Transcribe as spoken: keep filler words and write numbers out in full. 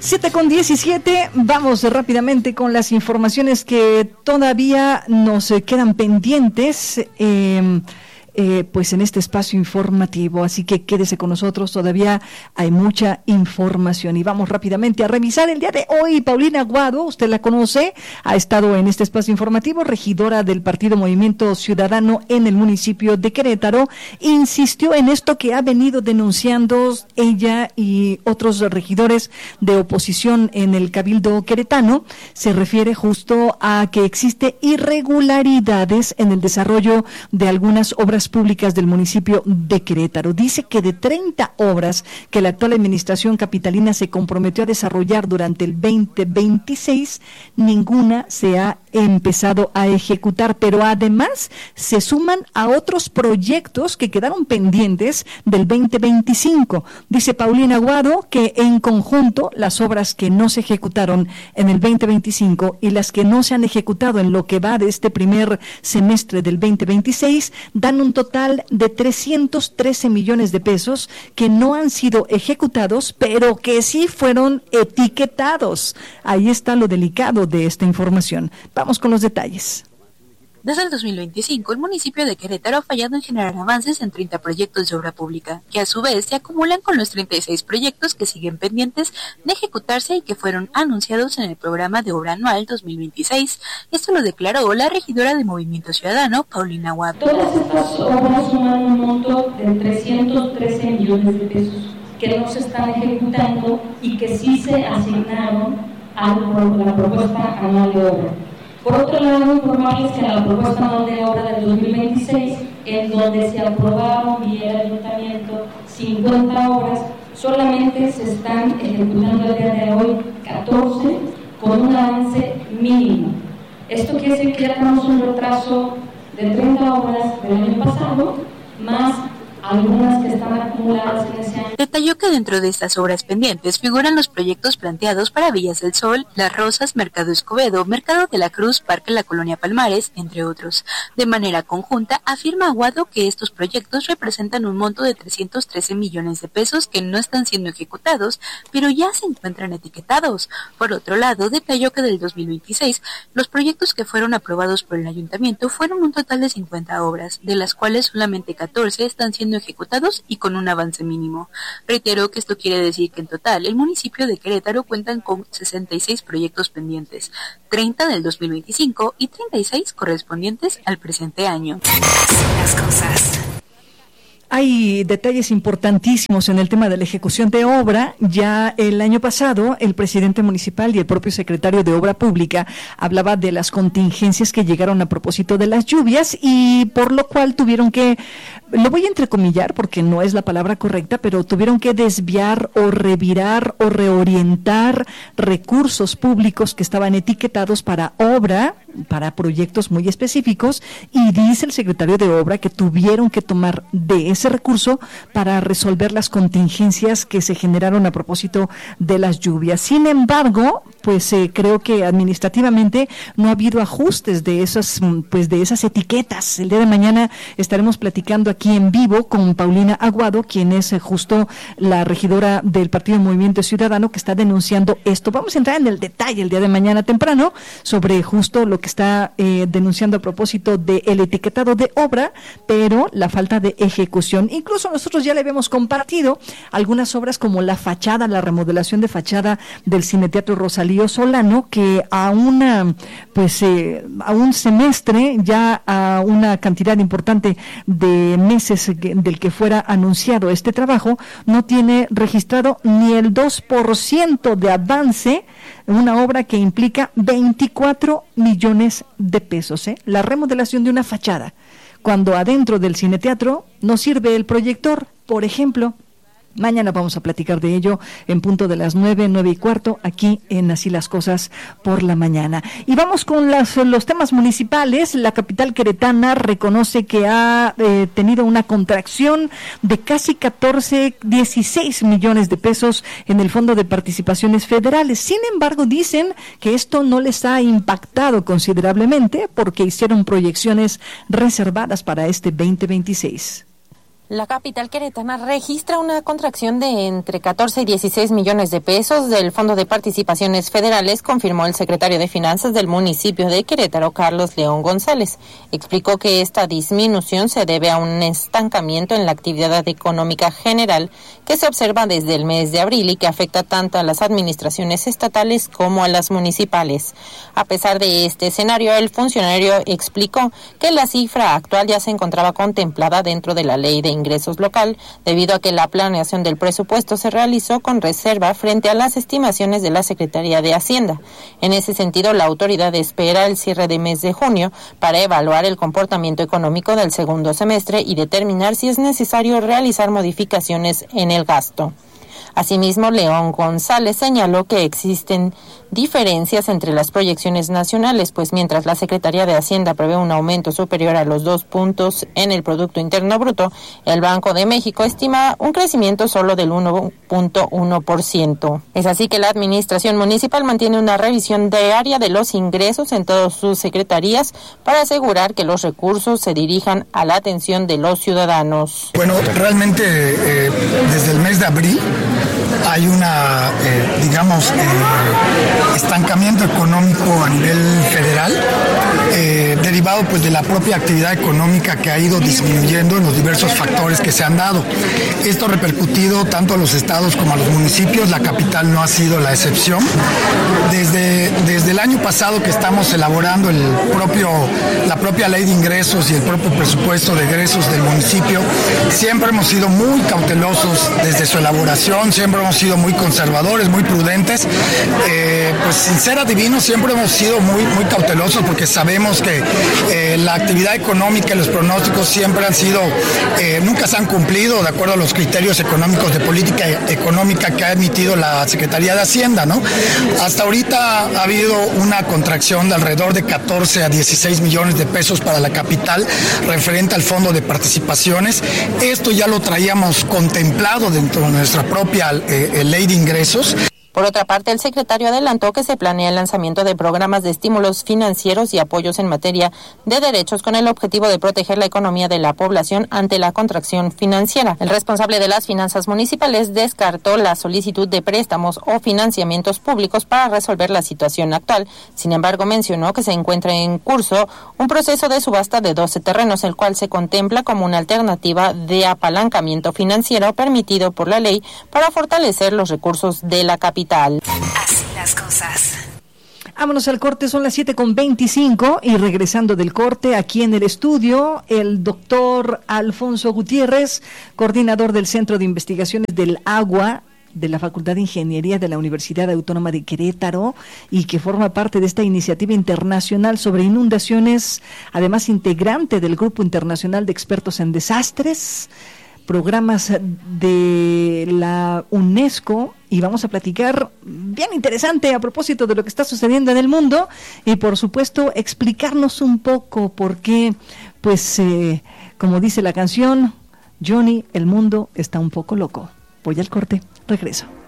siete con diecisiete, vamos rápidamente con las informaciones que todavía nos quedan pendientes. Eh, Eh, pues en este espacio informativo, así que quédese con nosotros, todavía hay mucha información y vamos rápidamente a revisar el día de hoy. Paulina Aguado, usted la conoce, ha estado en este espacio informativo, regidora del Partido Movimiento Ciudadano en el municipio de Querétaro, insistió en esto que ha venido denunciando ella y otros regidores de oposición en el Cabildo queretano. Se refiere justo a que existe irregularidades en el desarrollo de algunas obras públicas del municipio de Querétaro. Dice que de treinta obras que la actual administración capitalina se comprometió a desarrollar durante el veinte veintiséis, ninguna se ha empezado a ejecutar, pero además se suman a otros proyectos que quedaron pendientes del veinte veinticinco. Dice Paulina Aguado que en conjunto las obras que no se ejecutaron en el veinte veinticinco y las que no se han ejecutado en lo que va de este primer semestre del veinte veintiséis dan un total de trescientos trece millones de pesos que no han sido ejecutados, pero que sí fueron etiquetados. Ahí está lo delicado de esta información. Vamos con los detalles. Desde el dos mil veinticinco, el municipio de Querétaro ha fallado en generar avances en treinta proyectos de obra pública, que a su vez se acumulan con los treinta y seis proyectos que siguen pendientes de ejecutarse y que fueron anunciados en el programa de obra anual dos mil veintiséis. Esto lo declaró la regidora de Movimiento Ciudadano, Paulina Aguado. Todas estas obras suman un monto de trescientos trece millones de pesos que no se están ejecutando y que sí se asignaron a la propuesta anual de obra. Por otro lado, informarles que en la propuesta anual de obra del dos mil veintiséis, en donde se aprobaron vía el ayuntamiento cincuenta obras, solamente se están ejecutando el día de hoy catorce con un avance mínimo. Esto quiere decir que ya tenemos un retraso de treinta obras del año pasado, más algunas que están acumuladas en ese año. Detalló que dentro de estas obras pendientes figuran los proyectos planteados para Villas del Sol, Las Rosas, Mercado Escobedo, Mercado de la Cruz, Parque La Colonia Palmares, entre otros. De manera conjunta, afirma Aguado que estos proyectos representan un monto de trescientos trece millones de pesos que no están siendo ejecutados, pero ya se encuentran etiquetados. Por otro lado, detalló que del dos mil veintiséis, los proyectos que fueron aprobados por el ayuntamiento fueron un total de cincuenta obras, de las cuales solamente catorce están siendo ejecutados y con un avance mínimo. Reiteró que esto quiere decir que en total el municipio de Querétaro cuentan con sesenta y seis proyectos pendientes, treinta del dos mil veinticinco y treinta y seis correspondientes al presente año. Las cosas. Hay detalles importantísimos en el tema de la ejecución de obra. Ya el año pasado, el presidente municipal y el propio secretario de Obra Pública hablaba de las contingencias que llegaron a propósito de las lluvias y por lo cual tuvieron que, lo voy a entrecomillar porque no es la palabra correcta, pero tuvieron que desviar o revirar o reorientar recursos públicos que estaban etiquetados para obra, para proyectos muy específicos, y dice el secretario de Obra que tuvieron que tomar de ese recurso para resolver las contingencias que se generaron a propósito de las lluvias. Sin embargo, pues eh, creo que administrativamente no ha habido ajustes de esas, pues de esas etiquetas. El día de mañana estaremos platicando aquí en vivo con Paulina Aguado, quien es eh, justo la regidora del Partido Movimiento Ciudadano que está denunciando esto. Vamos a entrar en el detalle el día de mañana temprano sobre justo lo que está eh, denunciando a propósito del etiquetado de obra, pero la falta de ejecución. Incluso nosotros ya le habíamos compartido algunas obras como la fachada, la remodelación de fachada del Cineteatro Rosalío Solano, que a una, pues, eh, a un semestre, ya a una cantidad importante de meses que, del que fuera anunciado este trabajo, no tiene registrado ni el dos por ciento de avance, una obra que implica veinticuatro millones de pesos, ¿eh? La remodelación de una fachada, cuando adentro del cineteatro no sirve el proyector, por ejemplo. Mañana vamos a platicar de ello en punto de las nueve, nueve y cuarto, aquí en Así las Cosas por la Mañana. Y vamos con las, los temas municipales. La capital queretana reconoce que ha eh, tenido una contracción de casi catorce, dieciséis millones de pesos en el Fondo de Participaciones Federales. Sin embargo, dicen que esto no les ha impactado considerablemente porque hicieron proyecciones reservadas para este veinte veintiséis. La capital queretana registra una contracción de entre catorce y dieciséis millones de pesos del Fondo de Participaciones Federales, confirmó el secretario de Finanzas del municipio de Querétaro, Carlos León González. Explicó que esta disminución se debe a un estancamiento en la actividad económica general que se observa desde el mes de abril y que afecta tanto a las administraciones estatales como a las municipales. A pesar de este escenario, el funcionario explicó que la cifra actual ya se encontraba contemplada dentro de la ley de ingresos local, debido a que la planeación del presupuesto se realizó con reserva frente a las estimaciones de la Secretaría de Hacienda. En ese sentido, la autoridad espera el cierre de mes de junio para evaluar el comportamiento económico del segundo semestre y determinar si es necesario realizar modificaciones en el gasto. Asimismo, León González señaló que existen diferencias entre las proyecciones nacionales, pues mientras la Secretaría de Hacienda prevé un aumento superior a los dos puntos en el Producto Interno Bruto, el Banco de México estima un crecimiento solo del uno punto uno por ciento. Es así que la Administración Municipal mantiene una revisión diaria de los ingresos en todas sus secretarías para asegurar que los recursos se dirijan a la atención de los ciudadanos. Bueno, realmente eh, desde el mes de abril hay una, eh, digamos, eh, estancamiento económico a nivel federal, eh, derivado pues de la propia actividad económica que ha ido disminuyendo en los diversos factores que se han dado. Esto ha repercutido tanto a los estados como a los municipios, la capital no ha sido la excepción. Desde, desde el año pasado que estamos elaborando el propio, la propia ley de ingresos y el propio presupuesto de egresos del municipio, siempre hemos sido muy cautelosos desde su elaboración, siempre hemos sido muy conservadores, muy prudentes, eh, pues sin ser adivinos siempre hemos sido muy, muy cautelosos porque sabemos que eh, la actividad económica y los pronósticos siempre han sido, eh, nunca se han cumplido de acuerdo a los criterios económicos de política económica que ha emitido la Secretaría de Hacienda, ¿no? Hasta ahorita ha habido una contracción de alrededor de catorce a dieciséis millones de pesos para la capital referente al Fondo de Participaciones. Esto ya lo traíamos contemplado dentro de nuestra propia eh, ley de ingresos. Por otra parte, el secretario adelantó que se planea el lanzamiento de programas de estímulos financieros y apoyos en materia de derechos con el objetivo de proteger la economía de la población ante la contracción financiera. El responsable de las finanzas municipales descartó la solicitud de préstamos o financiamientos públicos para resolver la situación actual. Sin embargo, mencionó que se encuentra en curso un proceso de subasta de doce terrenos, el cual se contempla como una alternativa de apalancamiento financiero permitido por la ley para fortalecer los recursos de la capital. Así las cosas. Vámonos al corte, son las siete con veinticinco y regresando del corte, aquí en el estudio, el doctor Alfonso Gutiérrez, coordinador del Centro de Investigaciones del Agua de la Facultad de Ingeniería de la Universidad Autónoma de Querétaro y que forma parte de esta iniciativa internacional sobre inundaciones, además integrante del Grupo Internacional de Expertos en Desastres, programas de la UNESCO, y vamos a platicar bien interesante a propósito de lo que está sucediendo en el mundo y por supuesto explicarnos un poco por qué, pues eh, como dice la canción, Johnny, el mundo está un poco loco. Voy al corte, regreso.